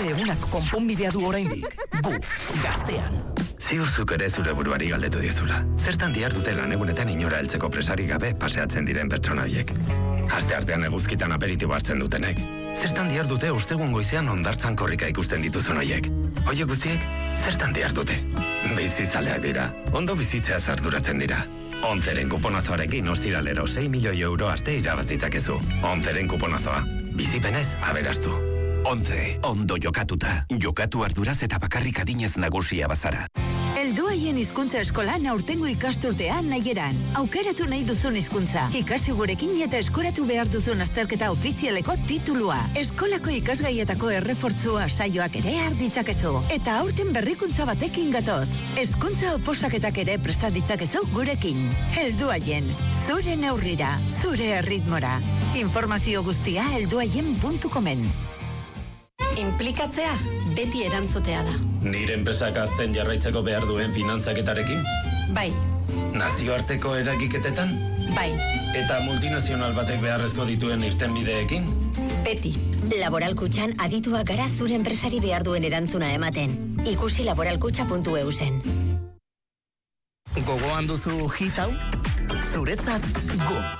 Zure egunak konponbidea du oraindik. Gu, Gaztean. Ziurzuk ere zure buruari galdetu dizula. Zertan dihardute lan egunetan inora heltzeko presarik gabe paseatzen diren pertsona horiek. Aste artean eguzkitan aperitibo hartzen dutenek. Zertan dihardute ostegun goizean hondartzan korrika ikusten dituzun horiek. Horiek guztiek, zertan dihardute? Bizizaleak dira. Ondo bizitzea arduratzen dira. Onzeren kuponazoarekin ostiralero 6 milioi euro arte irabazitzakezu. Onzeren kuponazoa. Bizipenez aberastu. Onze, ondo jokatuta. Jokatu arduraz eta bakarrik adinez nagusia bazara. Helduaien hizkuntza eskolan aurtengo ikasturtean nahieran. Aukeratu nahi duzun hizkuntza. Ikasi gurekin eta eskuratu behar duzun azterketa ofizialeko titulua. Eskolako ikasgaietako errefortzua saioak ere arditzakezu. Eta aurten berrikuntza batekin gatoz. Hezkuntza oposaketak ere prestaditzakezu gurekin. Helduaien, zure neurrira, zure erritmora. Informazio guztia helduaien.comen. Inplikatzea beti erantzutea da. Nire enpresak azten jarraitzeko behar duen finantzaketarekin? Bai. Nazioarteko eragiketetan? Bai. Eta multinazional batek beharrezko dituen irtenbideekin? Beti. Laboral Kutxan adituak gara zure enpresari behar duen erantzuna ematen. Ikusi laboralkutxa.eusen. Gogoan duzu hit hau? Zuretzat, Go.